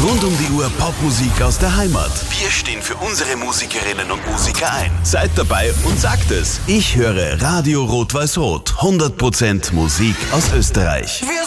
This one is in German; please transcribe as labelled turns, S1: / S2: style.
S1: Rund um die Uhr Popmusik aus der Heimat. Wir stehen für unsere Musikerinnen und Musiker ein. Seid dabei und sagt es. Ich höre Radio Rot-Weiß-Rot. 100% Musik aus Österreich.
S2: Wir